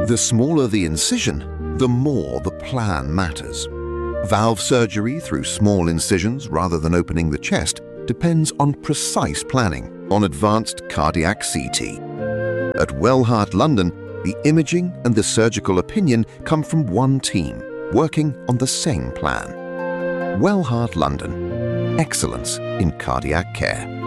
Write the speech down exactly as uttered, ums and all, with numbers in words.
The smaller the incision, the more the plan matters. Valve surgery through small incisions rather than opening the chest depends on precise planning, on advanced cardiac C T. At Wellheart London, the imaging and the surgical opinion come from one team, working on the same plan. Wellheart London. Excellence in cardiac care.